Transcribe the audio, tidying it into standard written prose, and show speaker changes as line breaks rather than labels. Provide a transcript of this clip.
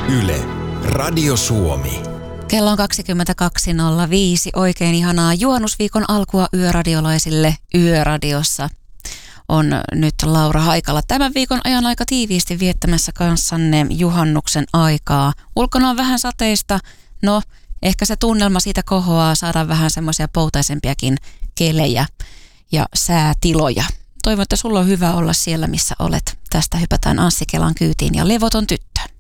Yle, Radio Suomi.
Kello on 22.05. Oikein ihanaa juhannusviikon alkua yöradiolaisille Yöradiossa. On nyt Laura Haikala tämän viikon ajan aika tiiviisti viettämässä kanssanne juhannuksen aikaa. Ulkona on vähän sateista. No, ehkä se tunnelma siitä kohoaa. Saadaan vähän semmoisia poutaisempiakin kelejä ja säätiloja. Toivon, että sulla on hyvä olla siellä, missä olet. Tästä hypätään Anssi Kelan kyytiin ja levoton tyttö.